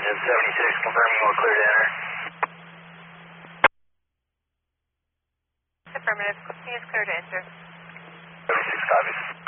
engine 76, confirming we're clear to enter. Affirmative. He is clear to enter. 76 copies.